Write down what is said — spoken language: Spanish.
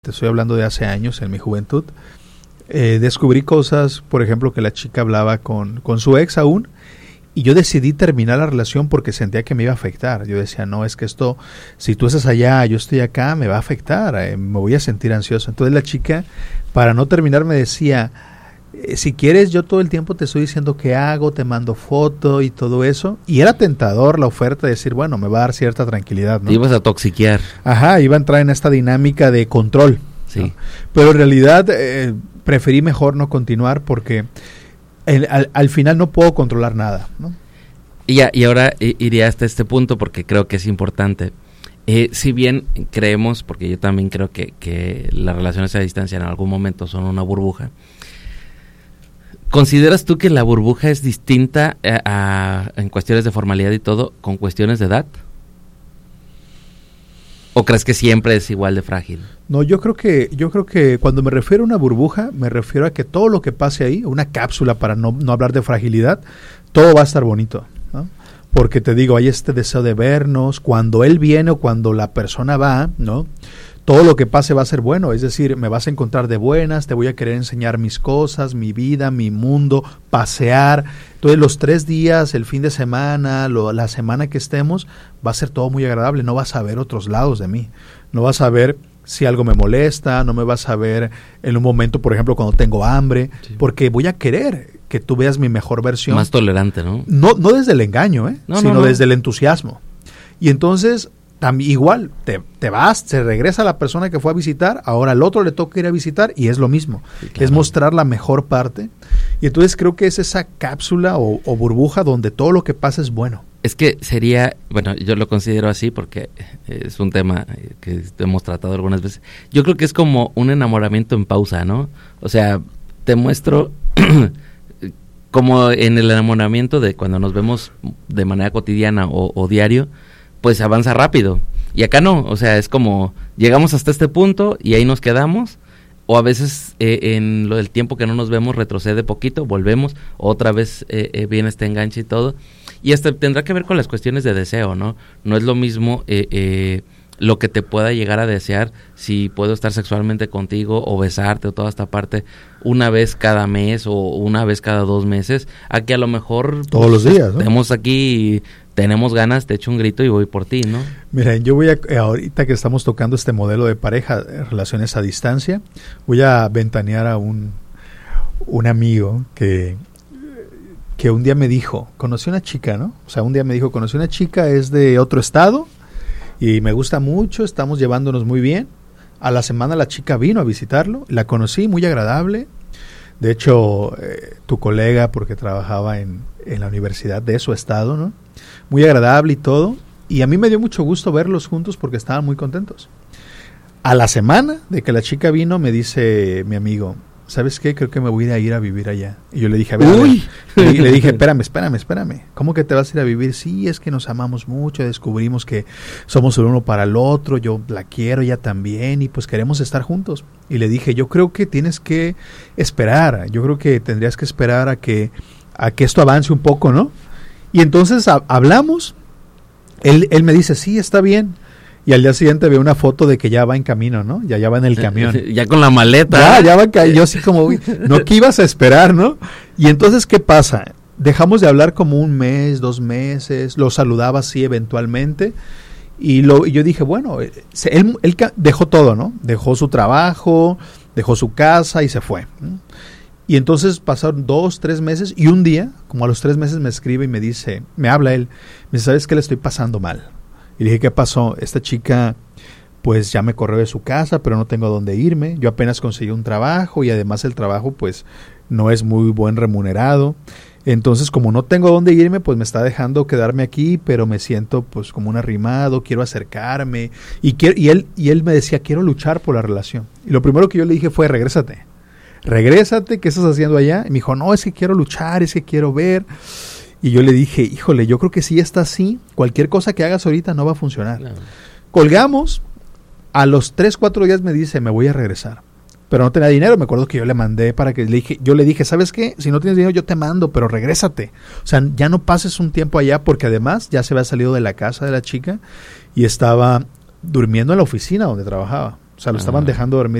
te estoy hablando de hace años, en mi juventud, descubrí cosas, por ejemplo, que la chica hablaba con su ex aún, y yo decidí terminar la relación porque sentía que me iba a afectar. Yo decía, no, es que esto, si tú estás allá, yo estoy acá, me va a afectar, me voy a sentir ansioso. Entonces la chica, para no terminar, me decía, si quieres, yo todo el tiempo te estoy diciendo qué hago, te mando foto y todo eso. Y era tentador la oferta de decir, bueno, me va a dar cierta tranquilidad, ¿no? Te ibas a toxiquear. Ajá, iba a entrar en esta dinámica de control. Sí. ¿No? Pero en realidad preferí mejor no continuar porque al final no puedo controlar nada, ¿no? Y ahora iría hasta este punto porque creo que es importante. Si bien creemos, porque yo también creo que las relaciones a distancia en algún momento son una burbuja, ¿consideras tú que la burbuja es distinta en cuestiones de formalidad y todo con cuestiones de edad? ¿O crees que siempre es igual de frágil? No, yo creo que cuando me refiero a una burbuja, me refiero a que todo lo que pase ahí, una cápsula para no hablar de fragilidad, todo va a estar bonito, ¿no? Porque te digo, hay este deseo de vernos, cuando él viene o cuando la persona va, ¿no? Todo lo que pase va a ser bueno, es decir, me vas a encontrar de buenas, te voy a querer enseñar mis cosas, mi vida, mi mundo, pasear. Entonces los 3 días, el fin de semana, la semana que estemos, va a ser todo muy agradable, no vas a ver otros lados de mí, no vas a ver si algo me molesta, no me vas a ver en un momento, por ejemplo, cuando tengo hambre, sí, porque voy a querer que tú veas mi mejor versión. Más tolerante, ¿no? No desde el engaño, sino desde el entusiasmo. Y entonces también igual, te vas, se regresa la persona que fue a visitar, ahora al otro le toca ir a visitar y es lo mismo, sí, claro. Es mostrar la mejor parte y entonces creo que es esa cápsula o burbuja donde todo lo que pasa es bueno. Es que sería, bueno, yo lo considero así porque es un tema que hemos tratado algunas veces. Yo creo que es como un enamoramiento en pausa, ¿no? O sea, te muestro como en el enamoramiento de cuando nos vemos de manera cotidiana o diario, pues avanza rápido. Y acá no, o sea, es como llegamos hasta este punto y ahí nos quedamos, o a veces en el tiempo que no nos vemos retrocede poquito, volvemos, otra vez viene este enganche y todo. Y hasta tendrá que ver con las cuestiones de deseo, ¿no? No es lo mismo lo que te pueda llegar a desear si puedo estar sexualmente contigo o besarte o toda esta parte una vez cada mes o una vez cada 2 meses, a que a lo mejor todos los días, ¿no? Estemos aquí, tenemos ganas, te echo un grito y voy por ti, ¿no? Miren, yo voy ahorita que estamos tocando este modelo de pareja, relaciones a distancia, voy a ventanear a un amigo que un día me dijo, conocí una chica, ¿no? O sea, un día me dijo, conocí una chica, es de otro estado y me gusta mucho, estamos llevándonos muy bien. A la semana la chica vino a visitarlo, la conocí, muy agradable. De hecho, tu colega, porque trabajaba en la universidad de su estado, ¿no? Muy agradable y todo. Y a mí me dio mucho gusto verlos juntos porque estaban muy contentos. A la semana de que la chica vino, me dice mi amigo, ¿sabes qué? Creo que me voy a ir a vivir allá. Y yo le dije, a ver, y le dije, espérame. ¿Cómo que te vas a ir a vivir? Sí, es que nos amamos mucho, descubrimos que somos el uno para el otro, yo la quiero, ella también, y pues queremos estar juntos. Y le dije, yo creo que tienes que esperar, yo creo que tendrías que esperar a que esto avance un poco, ¿no? Y entonces hablamos, él me dice, sí, está bien. Y al día siguiente veo una foto de que ya va en camino, ¿no? Ya va en el camión. Ya con la maleta. Ya va, yo así como, no, ¿qué ibas a esperar, no? Y entonces, ¿qué pasa? Dejamos de hablar como 1 mes, 2 meses, lo saludaba así eventualmente, y yo dije, bueno, él dejó todo, ¿no? Dejó su trabajo, dejó su casa y se fue, ¿no? Y entonces pasaron 2, 3 meses, y un día, como a los 3 meses me escribe y me dice, me habla él, me dice, ¿sabes qué? Le estoy pasando mal. Y le dije, ¿qué pasó? Esta chica pues ya me corrió de su casa, pero no tengo a dónde irme. Yo apenas conseguí un trabajo y además el trabajo pues no es muy buen remunerado. Entonces, como no tengo a dónde irme, pues me está dejando quedarme aquí, pero me siento pues como un arrimado, quiero acercarme. Y él me decía, quiero luchar por la relación. Y lo primero que yo le dije fue, regrésate, ¿qué estás haciendo allá? Y me dijo, no, es que quiero luchar, es que quiero ver. Y yo le dije, híjole, yo creo que si está así, cualquier cosa que hagas ahorita no va a funcionar. No. Colgamos, a los 3, 4 días me dice, me voy a regresar. Pero no tenía dinero, me acuerdo que yo le mandé yo le dije, ¿sabes qué? Si no tienes dinero yo te mando, pero regrésate. O sea, ya no pases un tiempo allá, porque además ya se había salido de la casa de la chica y estaba durmiendo en la oficina donde trabajaba. O O sea, lo estaban dejando dormir